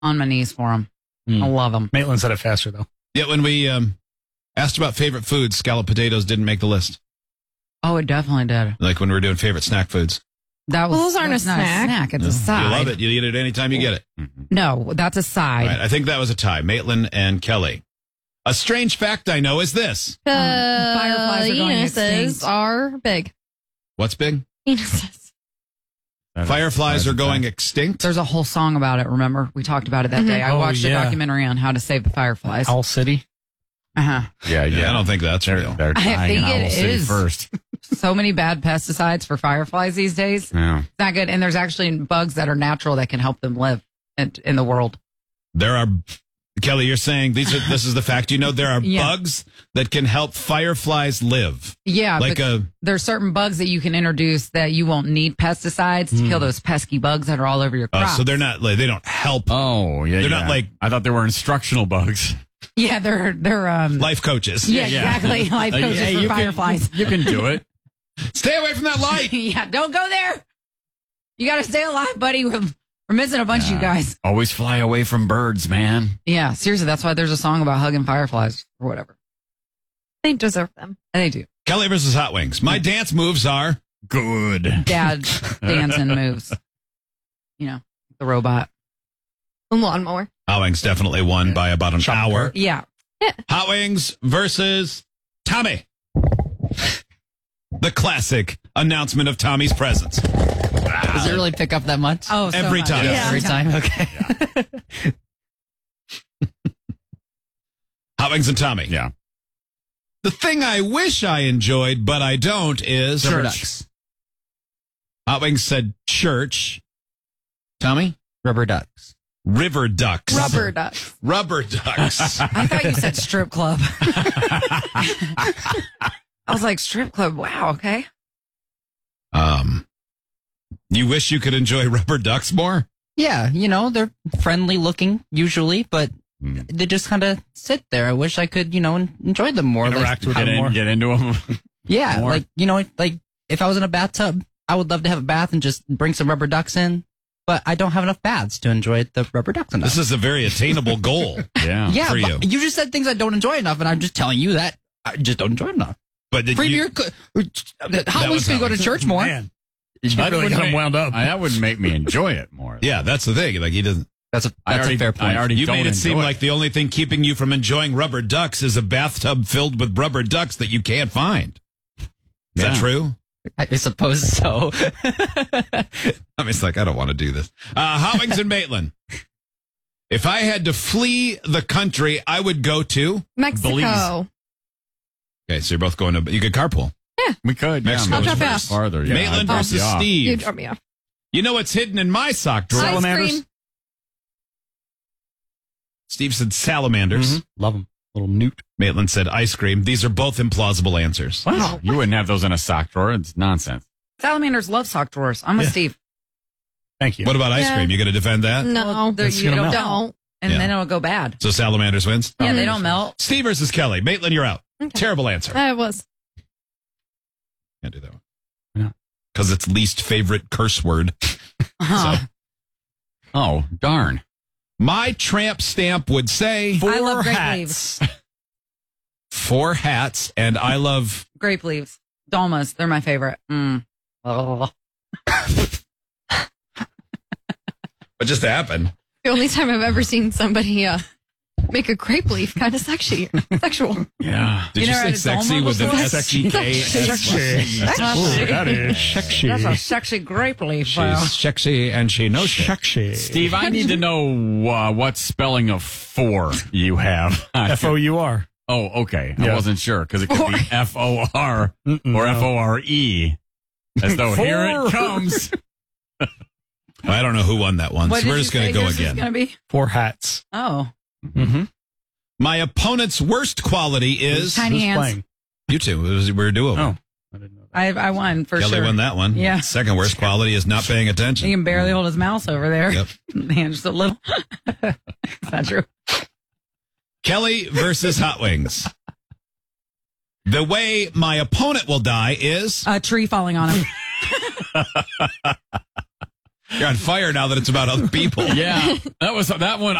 On my knees for them. I love them. Maitland said it faster, though. Yeah, when we asked about favorite foods, scalloped potatoes didn't make the list. Oh, it definitely did. Like when we were doing favorite snack foods. That was, those aren't that's a not snack. It's a side. You love it. You eat it anytime you get it. No, that's a side. All right, I think that was a tie. Maitland and Kelly. A strange fact I know is this. Fireflies are going Penises extinct. are big. What's big? Penises. Fireflies are going extinct. There's a whole song about it, remember? We talked about it that day. I Oh, watched yeah. a documentary on how to save the fireflies. Owl City. Uh-huh. Yeah, I don't think that's real. They're I dying think in Owl it City is. first. So many bad pesticides for fireflies these days. Yeah. It's not good. And there's actually bugs that are natural that can help them live in the world. There are, Kelly, you're saying this is the fact. You know, there are Yeah. bugs that can help fireflies live. Yeah, Like but there's certain bugs that you can introduce that you won't need pesticides to kill those pesky bugs that are all over your crops. so they're not like, they don't help. Oh, yeah. They're not like- I thought they were instructional bugs. Yeah, they're Life coaches. yeah, exactly. Life coaches Hey, for you fireflies. You can do it. Stay away from that light. Yeah, don't go there. You got to stay alive, buddy. We're missing a bunch of you guys. Always fly away from birds, man. Yeah, seriously, that's why there's a song about hugging fireflies or whatever. They deserve them. And they do. Kelly versus Hot Wings. My dance moves are Good. Dad dancing moves. You know, the robot. A lawnmower. Hot Wings definitely won by about an hour. Yeah. Hot Wings versus Tommy. The classic announcement of Tommy's presence. Does it really pick up that much? Oh, so Every much. time. Yeah. Every time? Okay. Hot Wings and Tommy. Yeah. The thing I wish I enjoyed, but I don't, is Rubber ducks. Hot Wings said church. Tommy? Rubber ducks. River ducks. Rubber ducks. Rubber ducks. I thought you said strip club. I was like, strip club. Wow. Okay. You wish you could enjoy rubber ducks more? Yeah, they're friendly looking usually, but they just kind of sit there. I wish I could, enjoy them more. Interact with them more. Get into them. Yeah, more. like if I was in a bathtub, I would love to have a bath and just bring some rubber ducks in, but I don't have enough baths to enjoy the rubber ducks enough. This is a very attainable goal. Yeah. yeah, for but you. you just said things I don't enjoy enough, and I'm just telling you that I just don't enjoy it enough. But did Free you, beer, Hot Wings can go to church more. Man, you really got him wound up. That would make me enjoy it more. yeah, that's the thing. Like he doesn't. That's a fair point. I already You don't made it seem enjoy like the only thing keeping you from enjoying rubber ducks is a bathtub filled with rubber ducks that you can't find. Is that Yeah. true? I suppose so. I mean, it's like, I don't want to do this. Hot Wings and Maitland. If I had to flee the country, I would go to. Mexico. Belize. Okay, so you're both going to. You could carpool. We could. Mexico I'll is drop you first. off. Farther. Yeah, Maitland I'd versus drop you off. You Steve. drop me off. You know what's hidden in my sock drawer? Ice Salamanders. cream. Steve said salamanders. Love them. Little newt. Maitland said ice cream. These are both implausible answers. What? You wouldn't have those in a sock drawer. It's nonsense. Salamanders love sock drawers. I'm with Yeah. Steve. Thank you. What about ice Yeah. cream? You going to defend that? No. They're- It's you gonna don't, melt. and Yeah. then it'll go bad. So salamanders wins? Yeah, they don't melt. Steve versus Kelly. Maitland, you're out. Okay. Terrible answer. It was. Can't do that one. Yeah. Because it's least favorite curse word. Uh-huh. So, Oh, darn. my tramp stamp would say I love grape hats. leaves. 4 hats, and I love. Grape leaves. Dolmas. They're my favorite. Oh. What just happened? The only time I've ever seen somebody make a grape leaf kind of sexual. Yeah. Did you, You never say had a sexy Dolma with an before? S-E-K? Sexy. Ooh, that is sexy. That's a sexy grape leaf. Wow. She's sexy and she knows it. Sexy. Steve, I need to know what spelling of 4 you have. F-O-U-R. Oh, okay. I Yeah. wasn't sure because it could be F-O-R Mm-mm, or no. F-O-R-E. As though here it 4. comes. I don't know who won that one, What so we're did just you going to say go yours is again. gonna be? 4 hats. Oh. Mm-hmm. My opponent's worst quality is. Tiny Who's hands. playing? You two. We're doing. Oh, I didn't know that. I won for Kelly sure. won that one. Yeah. Second worst quality is not paying He attention. can barely hold his mouse over there. Yep. Man, just a little. It's not true. Kelly versus Hot Wings. The way my opponent will die is. A tree falling on him. You're on fire now that it's about other people. Yeah, that one.